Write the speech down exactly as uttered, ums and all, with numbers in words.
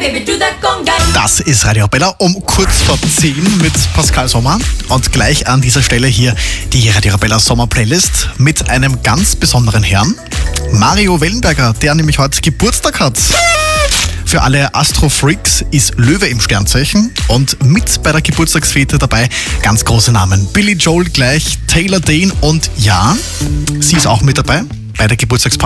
baby, do that conga. Das ist Radio Arabella um kurz vor zehn mit Pascal Sommer. Und gleich an dieser Stelle hier die Radio Arabella Sommer Playlist mit einem ganz besonderen Herrn. Mario Wellenberger, der nämlich heute Geburtstag hat. Für alle Astro-Freaks ist Löwe im Sternzeichen und mit bei der Geburtstagsfete dabei ganz große Namen. Billy Joel gleich, Taylor Dane und ja, sie ist auch mit dabei bei der Geburtstagsparty.